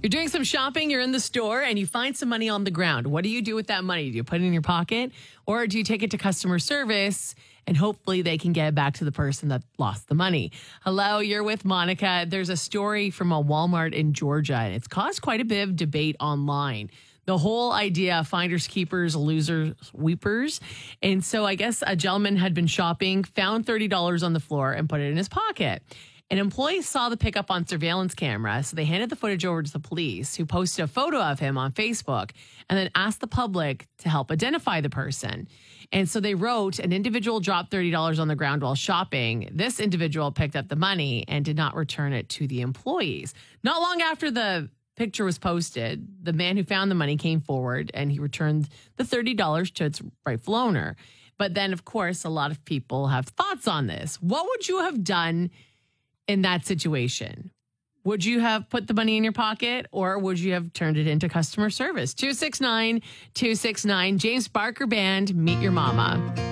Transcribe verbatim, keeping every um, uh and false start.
You're doing some shopping, you're in the store, and you find some money on the ground. What do you do with that money? Do you put it in your pocket, or do you take it to customer service and hopefully they can get it back to the person that lost the money? Hello, you're with Monica. There's a story from a Walmart in Georgia, and it's caused quite a bit of debate online. The whole idea of finders, keepers, losers, weepers. And so I guess a gentleman had been shopping, found thirty dollars on the floor and put it in his pocket. An employee saw the pickup on surveillance camera, so they handed the footage over to the police, who posted a photo of him on Facebook and then asked the public to help identify the person. And so they wrote, an individual dropped thirty dollars on the ground while shopping. This individual picked up the money and did not return it to the employees. Not long after the picture was posted, the man who found the money came forward and he returned the thirty dollars to its rightful owner. But then, of course, a lot of people have thoughts on this. What would you have done in that situation? Would you have put the money in your pocket, or would you have turned it into customer service? two six nine, two six nine, James Barker Band, Meet Your Mama.